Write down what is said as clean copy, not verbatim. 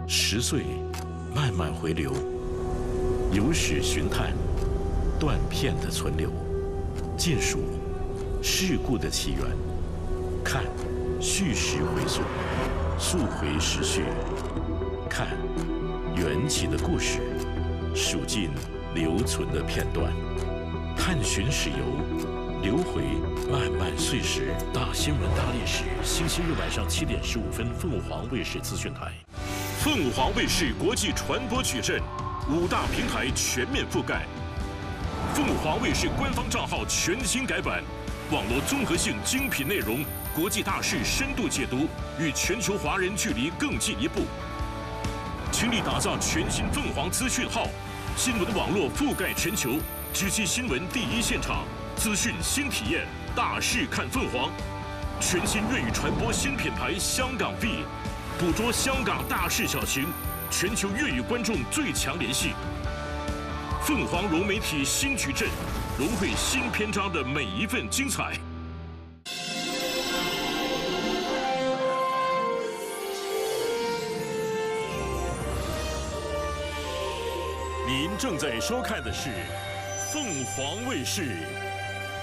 10岁慢慢回流，有史寻探，断片的存留，见数事故的起源，看叙事回溯，溯回时序，看缘起的故事，数尽留存的片段，探寻史游，流回漫漫岁时。大新闻大历史，星期日晚上7点15分，凤凰卫视资讯台。凤凰卫视国际传播矩阵，5大平台全面覆盖。凤凰卫视官方账号全新改版，网络综合性精品内容，国际大事深度解读，与全球华人距离更进一步。倾力打造全新凤凰资讯号，新闻网络覆盖全球，直击新闻第一现场，资讯新体验，大事看凤凰。全新粤语传播新品牌香港 V， 捕捉香港大事小情，全球粤语观众最强联系。凤凰融媒体新矩阵，融汇新篇章的每一份精彩。您正在收看的是凤凰卫视